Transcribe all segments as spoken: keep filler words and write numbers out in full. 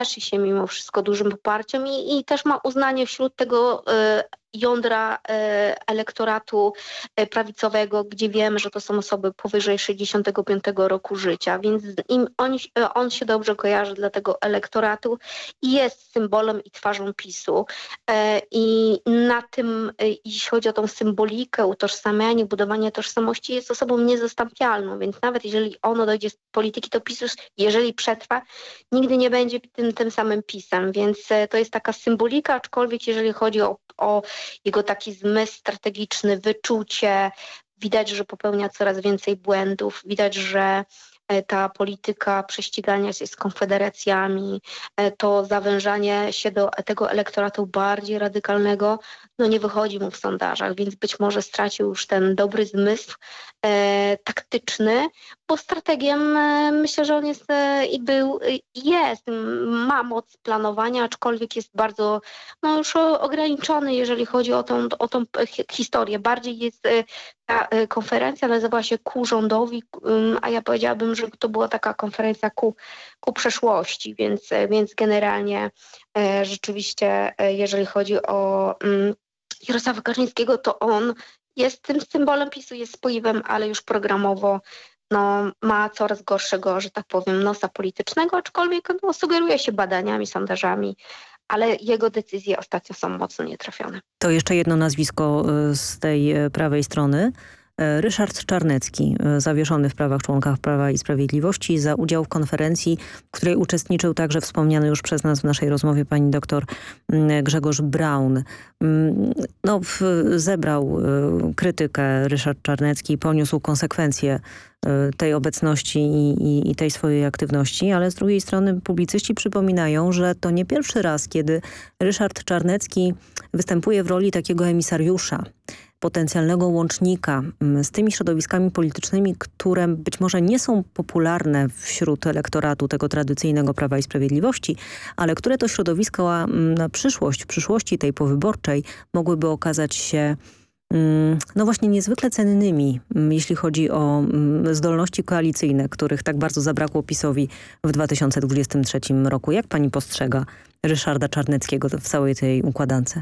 cieszy się mimo wszystko dużym poparciem i, i też ma uznanie wśród tego e, jądra e, elektoratu e, prawicowego, gdzie wiemy, że to są osoby powyżej sześćdziesiątego piątego roku życia, więc im on, e, on się dobrze kojarzy dla tego elektoratu i jest symbolem i twarzą PiSu. E, I na tym, e, jeśli chodzi o tą symbolikę, utożsamianie, budowanie tożsamości, jest osobą niezastąpialną, więc nawet jeżeli ono dojdzie z polityki, to PiS już, jeżeli przetrwa, nigdy nie będzie tym, tym samym PiSem, więc e, to jest taka symbolika, aczkolwiek jeżeli chodzi o, o jego taki zmysł strategiczny, wyczucie, widać, że popełnia coraz więcej błędów, widać, że e, ta polityka prześcigania się z konfederacjami, e, to zawężanie się do tego elektoratu bardziej radykalnego, no nie wychodzi mu w sondażach, więc być może stracił już ten dobry zmysł e, taktyczny, bo strategiem e, myślę, że on jest e, i był, i jest, ma moc planowania, aczkolwiek jest bardzo no już o- ograniczony, jeżeli chodzi o tą, o tą hi- historię. Bardziej jest e, ta e, konferencja nazywała się Ku rządowi, ym, a ja powiedziałabym, że to była taka konferencja ku, ku przeszłości, więc, e, więc generalnie e, rzeczywiście, e, jeżeli chodzi o mm, Jarosława Kaczyńskiego, to on jest tym symbolem PiSu, jest spoiwem, ale już programowo no, ma coraz gorszego, że tak powiem, nosa politycznego, aczkolwiek no, sugeruje się badaniami, sondażami, ale jego decyzje ostatnio są mocno nietrafione. To jeszcze jedno nazwisko y, z tej y, prawej strony. Y, Ryszard Czarnecki, y, zawieszony w prawach członka Prawa i Sprawiedliwości za udział w konferencji, w której uczestniczył także wspomniany już przez nas w naszej rozmowie pani doktor y, Grzegorz Braun. Mm, No, w, zebrał y, krytykę Ryszard Czarnecki, poniósł konsekwencje y, tej obecności i, i, i tej swojej aktywności, ale z drugiej strony publicyści przypominają, że to nie pierwszy raz, kiedy Ryszard Czarnecki występuje w roli takiego emisariusza, potencjalnego łącznika mm, z tymi środowiskami politycznymi, które być może nie są popularne wśród elektoratu tego tradycyjnego Prawa i Sprawiedliwości, ale które to środowiska mm, na przyszłość, w przyszłości tej powyborczej mogłyby okazać się mm, no właśnie niezwykle cennymi, mm, jeśli chodzi o mm, zdolności koalicyjne, których tak bardzo zabrakło PiSowi w dwa tysiące dwudziestym trzecim roku. Jak pani postrzega Ryszarda Czarneckiego w całej tej układance?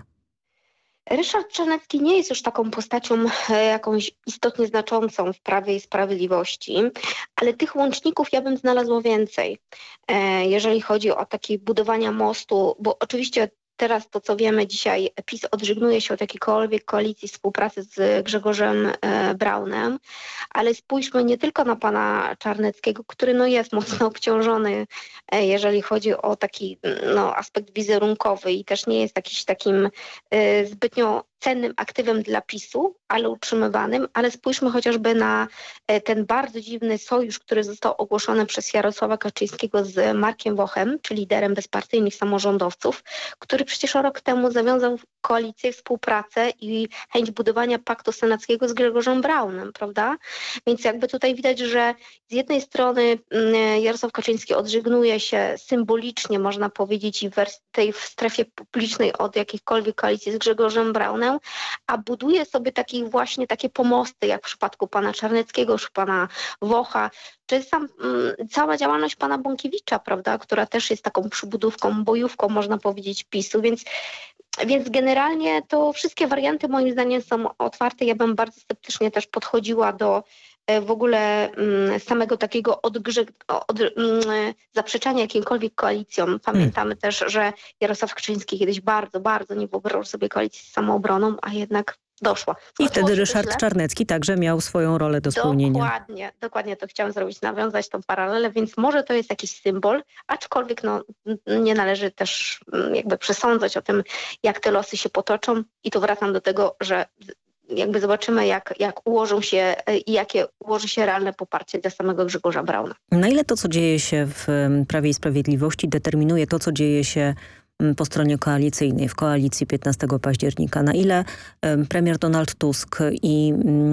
Ryszard Czarnecki nie jest już taką postacią e, jakąś istotnie znaczącą w Prawie i Sprawiedliwości, ale tych łączników ja bym znalazła więcej, e, jeżeli chodzi o takie budowania mostu, bo oczywiście teraz to, co wiemy dzisiaj, PiS odżegnuje się od jakiejkolwiek koalicji współpracy z Grzegorzem e, Braunem, ale spójrzmy nie tylko na pana Czarneckiego, który no jest mocno obciążony, e, jeżeli chodzi o taki no, aspekt wizerunkowy i też nie jest jakiś takim e, zbytnio cennym aktywem dla PiSu, ale utrzymywanym, ale spójrzmy chociażby na e, ten bardzo dziwny sojusz, który został ogłoszony przez Jarosława Kaczyńskiego z Markiem Wochem, czyli liderem bezpartyjnych samorządowców, który przecież rok temu zawiązał koalicję, współpracę i chęć budowania paktu senackiego z Grzegorzem Braunem, prawda? Więc jakby tutaj widać, że z jednej strony mm, Jarosław Kaczyński odżegnuje się symbolicznie, można powiedzieć, i w wers- tej w strefie publicznej od jakichkolwiek koalicji z Grzegorzem Braunem, a buduje sobie taki właśnie takie pomosty, jak w przypadku pana Czarneckiego, czy pana Wocha, czy sam, mm, cała działalność pana Bąkiewicza, prawda, która też jest taką przybudówką, bojówką, można powiedzieć, PiSu, więc więc generalnie to wszystkie warianty moim zdaniem są otwarte. Ja bym bardzo sceptycznie też podchodziła do e, w ogóle mm, samego takiego odgrze- od, mm, zaprzeczania jakimkolwiek koalicjom. Pamiętamy też, że Jarosław Kaczyński kiedyś bardzo, bardzo nie wyobrażał sobie koalicji z Samoobroną, a jednak doszła. I Skończyło wtedy się to Ryszard źle. Czarnecki także miał swoją rolę do spełnienia. Dokładnie, dokładnie to chciałam zrobić, nawiązać tą paralelę, więc może to jest jakiś symbol, aczkolwiek no, n- nie należy też mm, jakby przesądzać o tym, jak te losy się potoczą i tu wracam do tego, że jakby zobaczymy, jak, jak ułożą się e, i jakie ułoży się realne poparcie dla samego Grzegorza Brauna. Na ile to, co dzieje się w em, Prawie i Sprawiedliwości, determinuje to, co dzieje się m, po stronie koalicyjnej, w koalicji piętnastego października? Na ile em, premier Donald Tusk i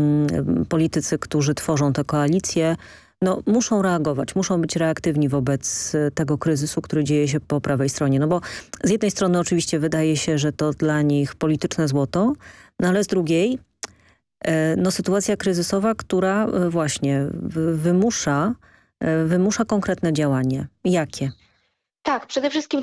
mm, politycy, którzy tworzą tę koalicję, no, muszą reagować, muszą być reaktywni wobec e, tego kryzysu, który dzieje się po prawej stronie? No bo z jednej strony oczywiście wydaje się, że to dla nich polityczne złoto, no ale z drugiej e, no, sytuacja kryzysowa, która e, właśnie w, wymusza, e, wymusza konkretne działanie. Jakie? Tak, przede wszystkim